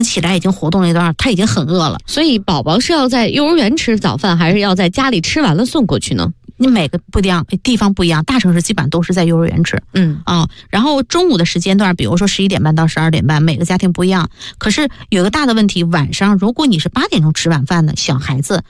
起来已经活动了一段，他已经很饿了。 所以宝宝是要在幼儿园吃早饭，还是要在家里吃完了送过去呢？ 你每个不一样，地方不一样，大城市基本上都是在幼儿园吃。然后中午的时间段，比如说11点半到12点半，每个家庭不一样。可是有个大的问题，晚上如果你是8点钟吃晚饭的小孩子，